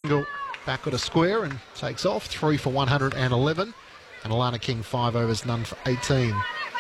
single back at a square and takes off. 3 for 111. And Alana King, 5 overs, none for 18.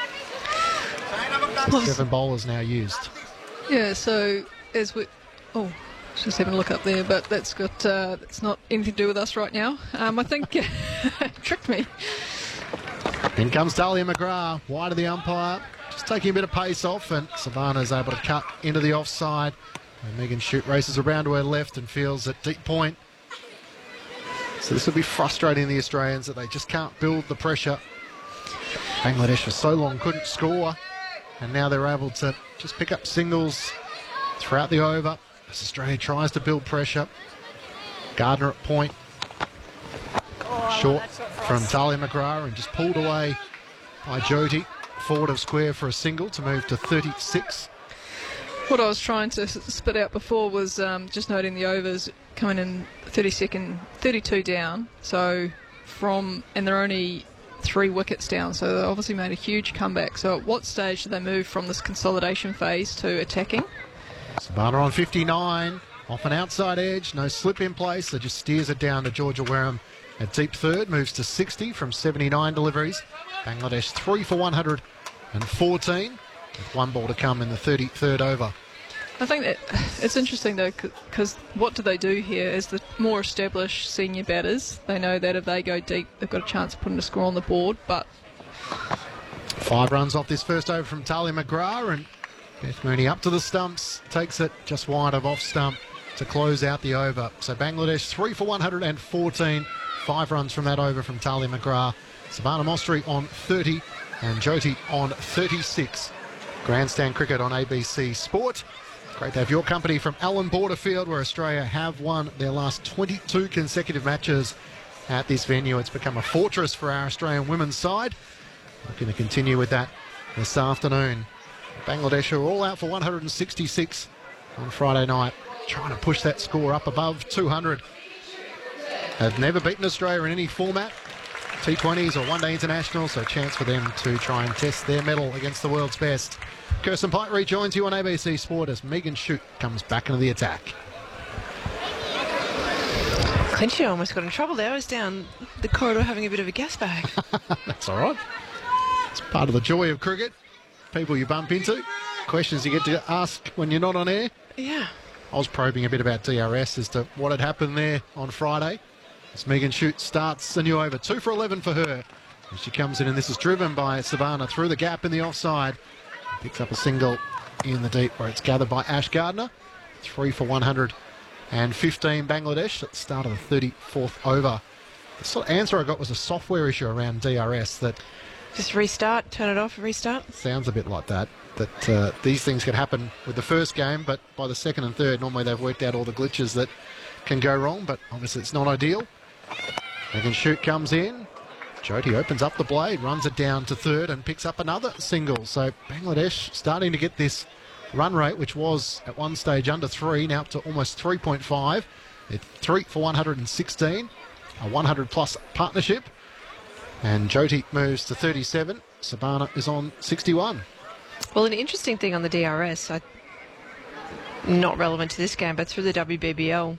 7 bowlers now used. Yeah, so as we... Oh, just having a look up there, but that's not anything to do with us right now. I think it tricked me. In comes Dahlia McGrath, wide of the umpire, just taking a bit of pace off, and Savannah's able to cut into the offside. And Megan Shute races around to her left and feels at deep point. So this will be frustrating the Australians that they just can't build the pressure. Bangladesh for so long couldn't score, and now they're able to just pick up singles throughout the over as Australia tries to build pressure. Gardner at point. Short from Dahlia McGrath and just pulled away by Jyoti. Forward of square for a single to move to 36. What I was trying to spit out before was just noting the overs coming in 32 down. So and they're only 3 wickets down, so they obviously made a huge comeback. So at what stage do they move from this consolidation phase to attacking? Savannah on 59, off an outside edge, no slip in place, so just steers it down to Georgia Wareham at deep third, moves to 60 from 79 deliveries. Bangladesh 3 for 114, with 1 ball to come in the 33rd over. I think that it's interesting though, because what do they do here is the more established senior batters, they know that if they go deep, they've got a chance of putting a score on the board, but... 5 runs off this first over from Dahlia McGrath, and Beth Mooney up to the stumps, takes it just wide of off stump to close out the over. So Bangladesh 3 for 114, 5 runs from that over from Dahlia McGrath. Savannah Mostri on 30 and Jyoti on 36. Grandstand cricket on ABC Sport. Great to have your company from Allan Border Field, where Australia have won their last 22 consecutive matches at this venue. It's become a fortress for our Australian women's side. Looking to continue with that this afternoon. Bangladesh are all out for 166 on Friday night, trying to push that score up above 200. Have never beaten Australia in any format, T20s or one-day international, so a chance for them to try and test their mettle against the world's best. Kirsten Pike rejoins you on ABC Sport as Megan Shute comes back into the attack. Clinchie almost got in trouble there. I was down the corridor having a bit of a gas bag. That's all right. It's part of the joy of cricket. People you bump into, questions you get to ask when you're not on air. Yeah. I was probing a bit about DRS as to what had happened there on Friday. As Megan Shute starts a new over, 2 for 11 for her. As she comes in, and this is driven by Savannah through the gap in the offside. Picks up a single in the deep where it's gathered by Ash Gardner. 3 for 115 Bangladesh at the start of the 34th over. The sort of answer I got was a software issue around DRS that... Just restart, turn it off, restart. Sounds a bit like that. That these things could happen with the first game, but by the second and third, normally they've worked out all the glitches that can go wrong, but obviously it's not ideal. Megan Shute comes in. Jyoti opens up the blade, runs it down to third and picks up another single. So Bangladesh starting to get this run rate, which was at one stage under 3, now up to almost 3.5. It's 3 for 116, a 100-plus partnership. And Jyoti moves to 37. Savannah is on 61. Well, an interesting thing on the DRS, not relevant to this game, but through the WBBL.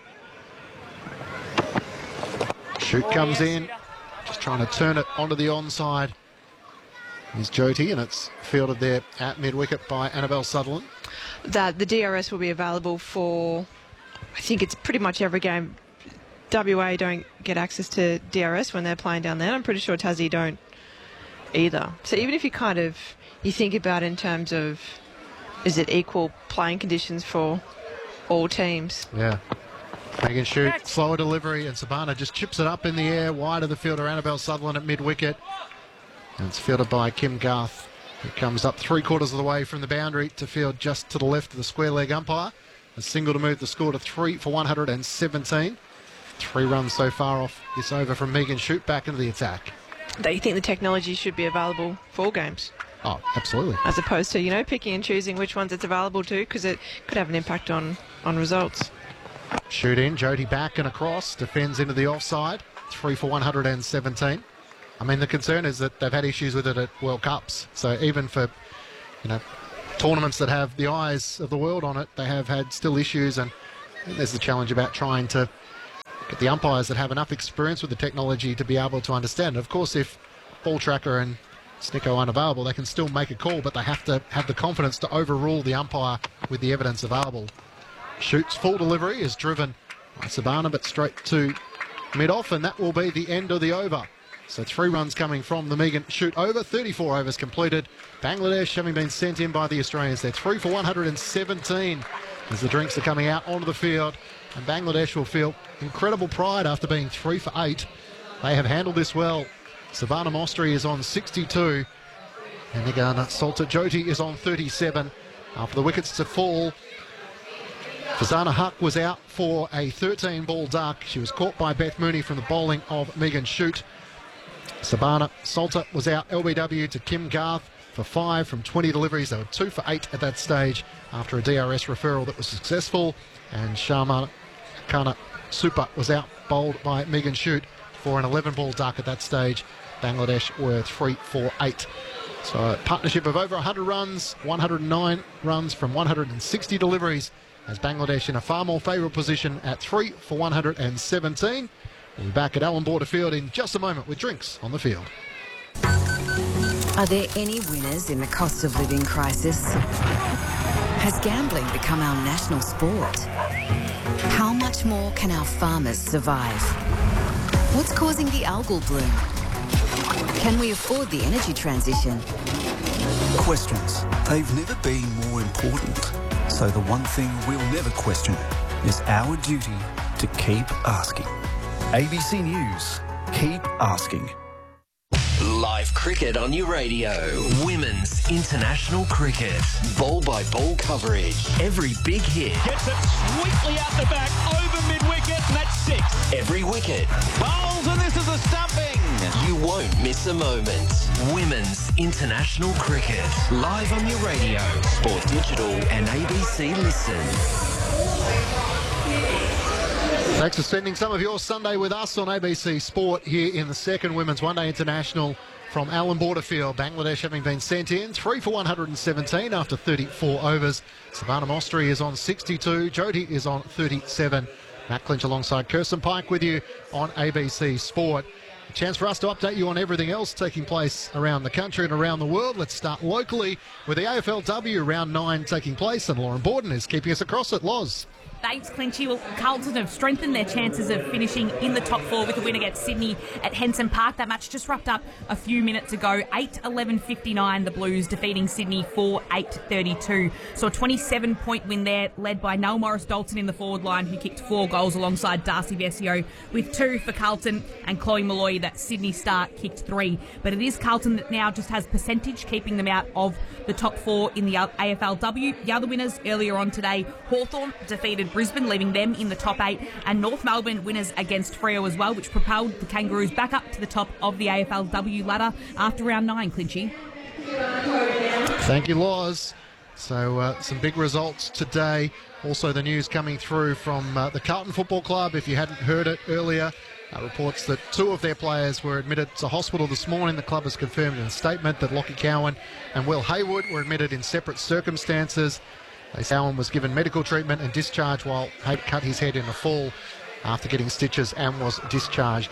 Shute comes in, just trying to turn it onto the onside. Is Jyoti, and it's fielded there at mid-wicket by Annabelle Sutherland. The DRS will be available for, I think it's pretty much every game. WA don't get access to DRS when they're playing down there. I'm pretty sure Tassie don't either. So even if you think about in terms of, is it equal playing conditions for all teams? Yeah. Megan Shute, slower delivery, and Savannah just chips it up in the air, wide of the fielder, Annabelle Sutherland at mid-wicket. And it's fielded by Kim Garth, who comes up 3/4 of the way from the boundary to field just to the left of the square leg umpire. A single to move the score to 3 for 117. 3 runs so far off this over from Megan Shute back into the attack. Do you think the technology should be available for all games? Oh, absolutely. As opposed to, picking and choosing which ones it's available to, because it could have an impact on results. Shute in, Jyoti back and across, defends into the offside, 3 for 117. I mean, the concern is that they've had issues with it at World Cups. So even for, tournaments that have the eyes of the world on it, they have had still issues. And I think there's the challenge about trying to get the umpires that have enough experience with the technology to be able to understand. Of course, if Ball Tracker and Snicko are unavailable, they can still make a call, but they have to have the confidence to overrule the umpire with the evidence available. Shoots full delivery is driven by Sabana, but straight to mid-off, and that will be the end of the over. So 3 runs coming from the Megan Shoot over. 34 overs completed. Bangladesh having been sent in by the Australians. They're 3 for 117 as the drinks are coming out onto the field. And Bangladesh will feel incredible pride after being 3 for 8. They have handled this well. Savannah Mostri is on 62. And Nigana Salter Jyoti is on 37. After the wickets to fall, Fazana Huck was out for a 13-ball duck. She was caught by Beth Mooney from the bowling of Megan Shoot. Sabana Salter was out LBW to Kim Garth for 5 from 20 deliveries. They were 2 for 8 at that stage after a DRS referral that was successful. And Sharma Kana Super was out bowled by Megan Shoot for an 11-ball duck at that stage. Bangladesh were 3 for 8. So a partnership of over 100 runs, 109 runs from 160 deliveries, as Bangladesh in a far more favourable position at 3 for 117. We'll be back at Allan Border Field in just a moment with drinks on the field. Are there any winners in the cost of living crisis? Has gambling become our national sport? How much more can our farmers survive? What's causing the algal bloom? Can we afford the energy transition? Questions. They've never been more important. So the one thing we'll never question is our duty to keep asking. ABC News. Keep asking. Live cricket on your radio. Women's international cricket. Ball-by-ball coverage. Every big hit. Gets it sweetly out the back, over mid-wicket, and that's 6. Every wicket. Bowls, and this is a stumping. You won't miss a moment. Women's international cricket. Live on your radio. Sport Digital and ABC Listen. Thanks for spending some of your Sunday with us on ABC Sport here in the second Women's One Day International from Allan Border Field. Bangladesh having been sent in 3 for 117 after 34 overs. Savannah Mostri is on 62. Jyoti is on 37. Matt Clinch alongside Kirsten Pike with you on ABC Sport. A chance for us to update you on everything else taking place around the country and around the world. Let's start locally with the AFLW round 9 taking place, and Lauren Borden is keeping us across it. Loz. Thanks, Clinchy. Well, Carlton have strengthened their chances of finishing in the top 4 with a win against Sydney at Henson Park. That match just wrapped up a few minutes ago. 8-11-59, the Blues defeating Sydney 4-8-32. So a 27-point win there, led by Nell Morris-Dalton in the forward line, who kicked 4 goals alongside Darcy Vescio, with 2 for Carlton, and Chloe Malloy, that Sydney star, kicked 3. But it is Carlton that now just has percentage, keeping them out of the top 4 in the AFLW. The other winners earlier on today, Hawthorn defeated Brisbane, leaving them in the top 8, and North Melbourne winners against Freo as well, which propelled the Kangaroos back up to the top of the AFLW ladder after round 9, Clinchy. Thank you, Loz. So some big results today. Also the news coming through from the Carlton Football Club, if you hadn't heard it earlier. Reports that 2 of their players were admitted to hospital this morning. The club has confirmed in a statement that Lockie Cowan and Will Haywood were admitted in separate circumstances. Cowan was given medical treatment and discharged while Haywood cut his head in a fall after getting stitches and was discharged.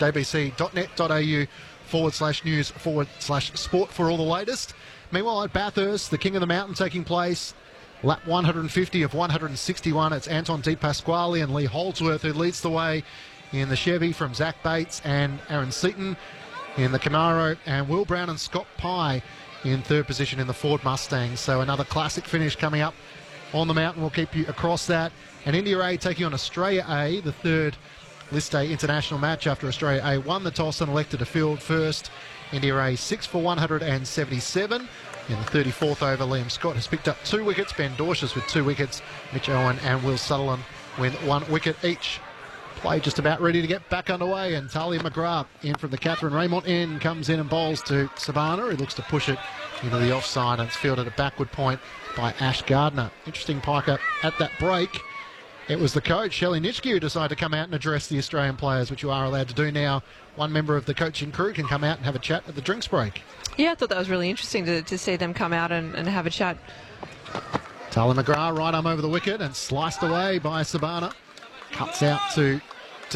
abc.net.au/news/sport for all the latest. Meanwhile, at Bathurst, the King of the Mountain taking place. Lap 150 of 161. It's Anton De Pasquale and Lee Holdsworth who leads the way in the Chevy from Zach Bates and Aaron Seaton in the Camaro, and Will Brown and Scott Pye in third position in the Ford Mustang. So another classic finish coming up on the mountain. We'll keep you across that. And India A taking on Australia A, the third List A international match after Australia A won the toss and elected to field first. India A 6 for 177. In the 34th over, Liam Scott has picked up 2 wickets. Ben Dorshus with 2 wickets. Mitch Owen and Will Sutherland with 1 wicket each. Play just about ready to get back underway, and Talia McGrath in from the Catherine Raymond end comes in and bowls to Savannah, who looks to push it into the offside, and it's fielded at backward point by Ash Gardner. Interesting piker at that break. It was the coach, Shelley Nitschke, who decided to come out and address the Australian players, which you are allowed to do now. One member of the coaching crew can come out and have a chat at the drinks break. Yeah, I thought that was really interesting to see them come out and have a chat. Talia McGrath, right arm over the wicket and sliced away by Savannah. Cuts out to